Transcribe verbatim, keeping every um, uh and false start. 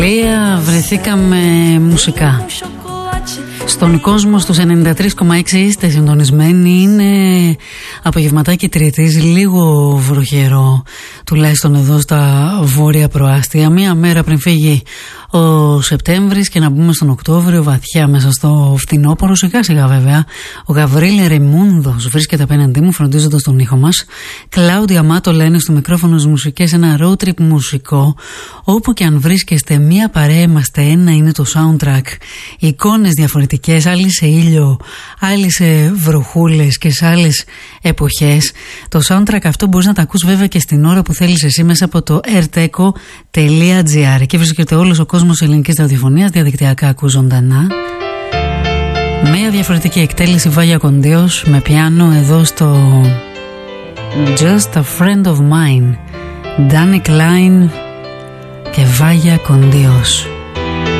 Βρεθήκαμε μουσικά. Στον κόσμο στους ενενήντα τρία κόμμα έξι είστε συντονισμένοι. Είναι απογευματάκι Τρίτης, λίγο βροχερό, τουλάχιστον εδώ στα βόρεια προάστια. Μία μέρα πριν φύγει ο Σεπτέμβρης και να μπούμε στον Οκτώβριο βαθιά μέσα στο φθινόπωρο. Σιγά σιγά βέβαια. Ο Γαβρίλ Ρεμούνδος βρίσκεται απέναντί μου φροντίζοντας τον ήχο μας. Κλάουδια Μάτο λένε στο μικρόφωνο στις μουσικές, ένα road trip μουσικό. Όπου και αν βρίσκεστε, μία παρέα είμαστε, ένα είναι το soundtrack. Εικόνες διαφορετικές, άλλοι σε ήλιο, άλλοι σε βροχούλες και σε άλλες εποχές. Το soundtrack αυτό μπορείς να τα ακούς βέβαια και στην ώρα που θέλεις εσύ μέσα από το erteco τελεία gr. Εκεί βρίσκεται όλος ο κόσμος ελληνικής ραδιοφωνίας, διαδικτυακά ακούς ζωντανά. Μια διαφορετική εκτέλεση Βάγια Κοντίος με πιάνο εδώ στο Just a Friend of Mine, Danny Klein και Βάγια Κοντίος.